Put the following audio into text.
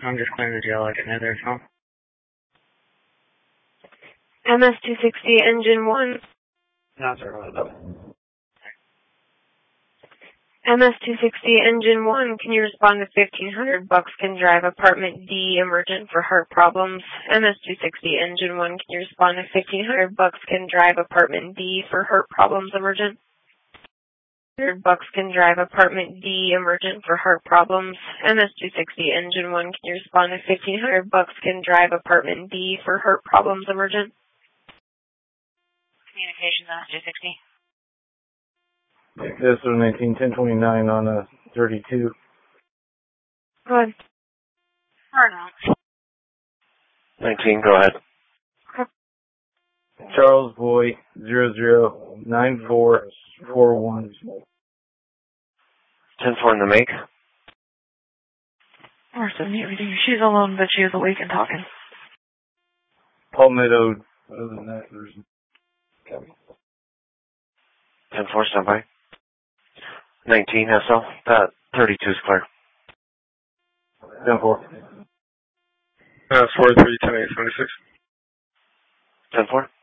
I'm just clearing the jail like another phone. MS-260, engine 1. No, sir. MS-260, engine 1, can you respond to 1500 Buckskin Drive, apartment D, emergent for heart problems? MS-260, engine 1, can you respond to 1500 Buckskin Drive, apartment D, for heart problems, emergent? Buckskin Drive, apartment D, emergent for heart problems. MS-260, engine 1, can you respond to 1500 Buckskin Drive, apartment D, for heart problems, emergent? Communications, MS-260. This was 19-1029 on a 32. Go ahead. Or not. 19, go ahead. Charles Boy, 009441. 10-4 in the make. Martha, mute reading. She's alone, but she is awake and talking. Paul Meadow, other than that, there's... 10-4, stand by. 19, SL. That 32 is clear. 10-4. 4-3, 10-8, 76. 10-4.